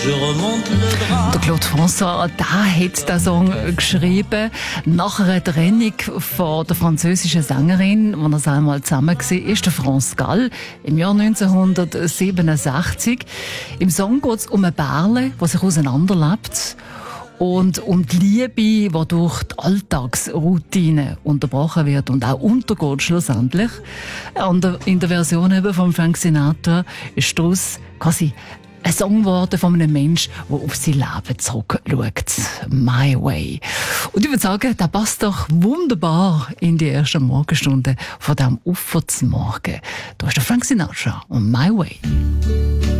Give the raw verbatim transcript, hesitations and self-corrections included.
Der Claude François, der hat den Song geschrieben nach einer Trennung von der französischen Sängerin, als er das einmal zusammen war, ist der France Gall im Jahr neunzehnhundertsiebenundsechzig. Im Song geht es um ein Pärchen, das sich auseinanderlebt und um die Liebe, die durch die Alltagsroutine unterbrochen wird und auch untergeht schlussendlich. In der Version eben von Frank Sinatra ist daraus quasi ein Song geworden von einem Menschen, der auf sein Leben zurückschaut. My Way. Und ich würde sagen, der passt doch wunderbar in die ersten Morgenstunden von diesem Ufer zum Morgen. Da ist der Frank Sinatra und My Way.